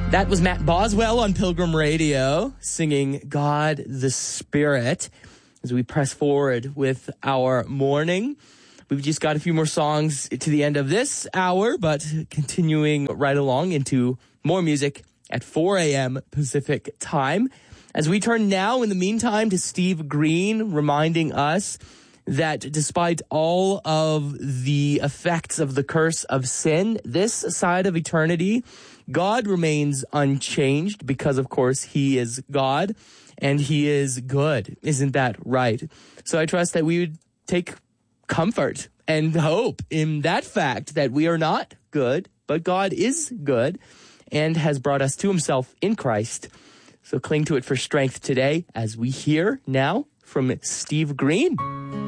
That was Matt Boswell on Pilgrim Radio singing God the Spirit as we press forward with our morning. We've just got a few more songs to the end of this hour, but continuing right along into more music at 4 a.m. Pacific time. As we turn now, in the meantime, to Steve Green reminding us that despite all of the effects of the curse of sin, this side of eternity, God remains unchanged because, of course, he is God and he is good. Isn't that right? So I trust that we would take comfort and hope in that fact that we are not good, but God is good and has brought us to himself in Christ. So cling to it for strength today as we hear now from Steve Green.